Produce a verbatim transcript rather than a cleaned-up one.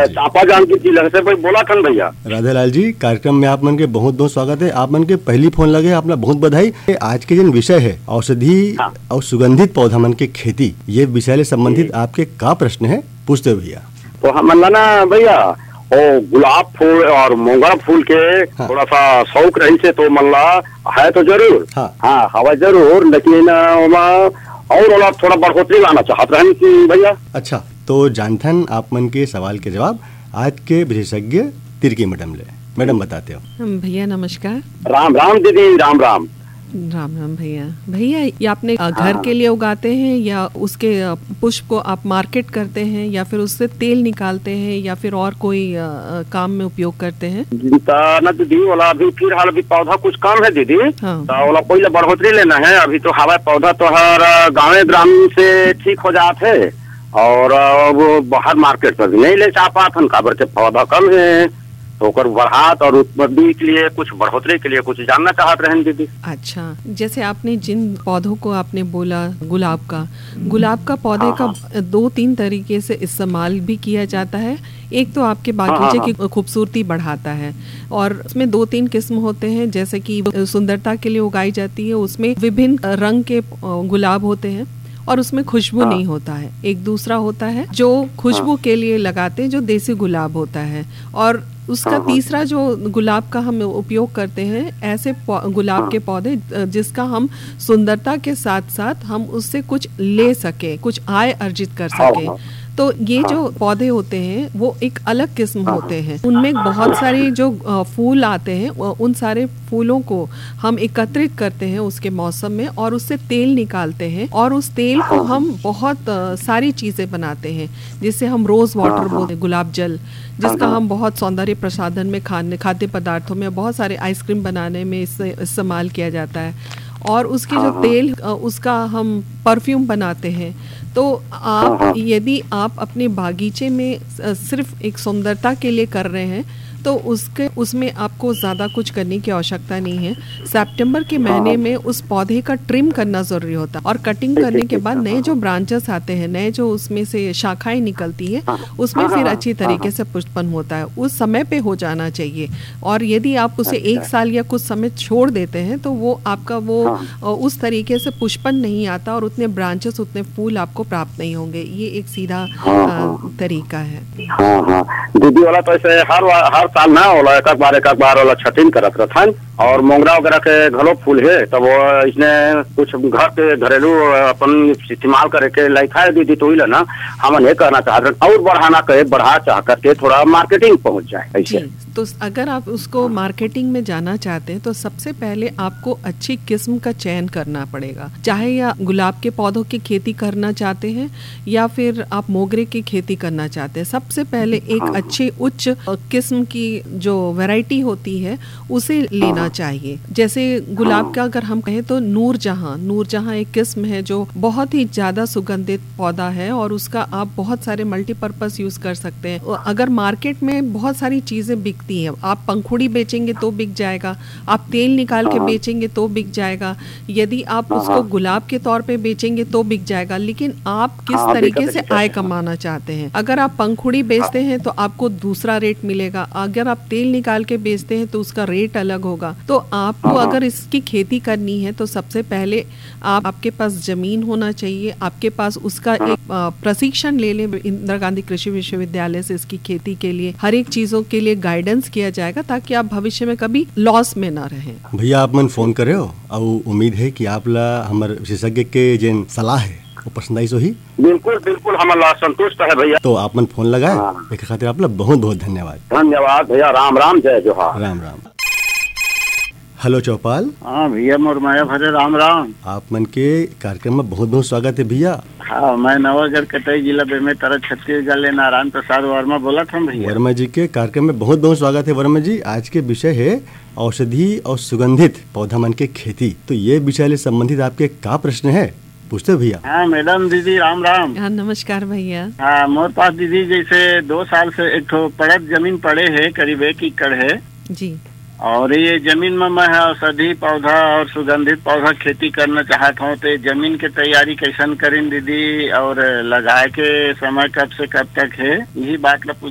चापा जान की जिले से भाई बोला था भैया। राधे लाल जी, कार्यक्रम में आप मन के बहुत बहुत स्वागत है। आप मन के पहली फोन लगे, आपने बहुत बधाई। आज के जो विषय है औषधि हाँ। और सुगंधित पौधा मन के खेती, ये विषय से संबंधित आपके का प्रश्न है, पूछते भैया। तो हम ना भैया ओ गुलाब फूल और मोगरा फूल के हाँ। थोड़ा सा शौक रही से तो मल्ला है तो जरूर हाँ, हाँ हवा जरूर, लेकिन और थोड़ा बढ़ोतरी लाना चाहते हैं भैया। अच्छा, तो जानथन आप मन के सवाल के जवाब आज के विशेषज्ञ तिर्की मैडम ले। मैडम बताते हो। भैया नमस्कार। राम राम दीदी, राम राम। राम राम भैया। भैया ये आपने घर के लिए उगाते हैं या उसके पुष्प को आप मार्केट करते हैं या फिर उससे तेल निकालते हैं या फिर और कोई आ, काम में उपयोग करते हैं? ना दीदी वाला अभी फिलहाल अभी पौधा कुछ कम है दीदी। हाँ। तो वाला पहले बढ़ोतरी लेना है। अभी तो हवा पौधा तो हर गाँव ग्रामीण से ठीक हो जाते है और वो बाहर मार्केट पर भी नहीं ले जा पाते, काबर के पौधा कम है तो बढ़ात और उत्पत्ति के लिए कुछ बढ़ोतरी के लिए कुछ जानना चाहते रहे दीदी। अच्छा, जैसे आपने जिन पौधों को आपने बोला गुलाब का गुलाब का पौधे हाँ, का हाँ। दो तीन तरीके से इस्तेमाल भी किया जाता है। एक तो आपके बागीचे हाँ, की खूबसूरती बढ़ाता है और उसमें दो तीन किस्म होते हैं, जैसे कि सुंदरता के लिए उगाई जाती है। उसमें विभिन्न रंग के गुलाब होते हैं और उसमें खुशबू हाँ। नहीं होता है। एक दूसरा होता है जो खुशबू हाँ। के लिए लगाते हैं, जो देसी गुलाब होता है। और उसका हाँ। तीसरा जो गुलाब का हम उपयोग करते हैं, ऐसे गुलाब हाँ। के पौधे जिसका हम सुंदरता के साथ साथ हम उससे कुछ ले सके, कुछ आय अर्जित कर सके। हाँ। तो ये हाँ। जो पौधे होते हैं वो एक अलग किस्म हाँ। होते हैं। उनमें बहुत सारे जो फूल आते हैं, उन सारे फूलों को हम एकत्रित करते हैं उसके मौसम में और उससे तेल निकालते हैं और उस तेल को हम बहुत सारी चीजें बनाते हैं, जिससे हम रोज वाटर बोलते हैं, गुलाब जल, जिसका हम बहुत सौंदर्य प्रसाधन में, खाने खाद्य पदार्थों में, बहुत सारे आइसक्रीम बनाने में इससे इस्तेमाल किया जाता है। और उसके जो तेल उसका हम परफ्यूम बनाते हैं। तो आप यदि आप अपने बागीचे में सिर्फ एक सुंदरता के लिए कर रहे हैं तो उसके उसमें आपको ज़्यादा कुछ करने की आवश्यकता नहीं है। सितंबर के महीने में उस पौधे का ट्रिम करना ज़रूरी होता है और कटिंग करने के बाद नए जो ब्रांचेस आते हैं, नए जो उसमें से शाखाएं निकलती है, उसमें फिर अच्छी तरीके से पुष्पन होता है। उस समय पे हो जाना चाहिए। और यदि आप उसे एक साल या कुछ समय छोड़ देते हैं तो वो आपका वो उस तरीके से पुष्पन नहीं आता और उतने ब्रांचेस, उतने फूल आपको प्राप्त नहीं होंगे। ये एक सीधा तरीका है। हाँ हाँ दीदी वाला तो ऐसे हर हर साल ना वाला एक बार एक बार वाला छटिंग करत रहन और मोगरा वगैरह के घलो फूल है, तब वो इसने कुछ घर के घरेलू अपन इस्तेमाल करे के लायक है दीदी। तो इला ना हम ये कहना चाहते और बढ़ाना कहे बढ़ा चाह करके थोड़ा मार्केटिंग पहुंच जाए ऐसे। तो अगर आप उसको मार्केटिंग में जाना चाहते हैं तो सबसे पहले आपको अच्छी किस्म का चयन करना पड़ेगा। चाहे या गुलाब के पौधों की खेती करना चाहते हैं या फिर आप मोगरे की खेती करना चाहते हैं, सबसे पहले एक अच्छी उच्च किस्म की जो वैरायटी होती है उसे लेना चाहिए। जैसे गुलाब का अगर हम कहें तो नूरजहां नूरजहां एक किस्म है जो बहुत ही ज्यादा सुगंधित पौधा है और उसका आप बहुत सारे मल्टीपर्पज यूज कर सकते हैं। अगर मार्केट में बहुत सारी चीजें बिक है, आप पंखुड़ी बेचेंगे तो बिक जाएगा, आप तेल निकाल के बेचेंगे तो बिक जाएगा, यदि आप उसको गुलाब के तौर पे बेचेंगे तो बिक जाएगा। लेकिन आप किस तरीके से आय कमाना चाहते हैं? अगर आप पंखुड़ी बेचते हैं तो आपको दूसरा रेट मिलेगा, अगर आप तेल निकाल के बेचते हैं तो उसका रेट अलग होगा। तो आपको अगर इसकी खेती करनी है तो सबसे पहले आप आपके पास जमीन होना चाहिए, आपके पास उसका एक प्रशिक्षण ले लें इंदिरा गांधी कृषि विश्वविद्यालय से। इसकी खेती के लिए हर एक चीजों के लिए गाइडेंस किया जाएगा ताकि आप भविष्य में कभी लॉस में ना रहें। भैया आप मन फोन करे हो और उम्मीद है कि आप ला हमारे विशेषज्ञ के जिन सलाह है वो पसंद आई। सो ही बिल्कुल बिल्कुल हमारा संतुष्ट है भैया। तो आप मन फोन लगाए हाँ। एक खातिर आप लोग बहुत बहुत धन्यवाद। धन्यवाद भैया। राम राम, जय जोहार। राम राम। हेलो चौपाल। हाँ भैया मुरमाया भरे राम राम। आप मन के कार्यक्रम में बहुत बहुत स्वागत है भैया। हाँ मैं नवागढ़ कटाई जिला में तरह छत्तीसगढ़ ले नारायण प्रसाद वर्मा बोला था भैया। वर्मा जी के कार्यक्रम में बहुत बहुत स्वागत है वर्मा जी। आज के विषय है औषधि और सुगंधित पौधा मन के खेती। तो ये विषय से संबंधित आपके क्या प्रश्न है, पूछते भैया। हाँ मैडम दीदी राम राम। हाँ नमस्कार भैया। हाँ मोर पास दीदी जैसे दो साल से एक पड़त जमीन पड़े है, करीब एक एकड़ है जी। और ये जमीन में मैं औषधि पौधा और सुगंधित पौधा खेती करना चाहता हूँ। तो जमीन के तैयारी कैसन करें दीदी और लगाए के समय कब से कब तक है, यही बात ला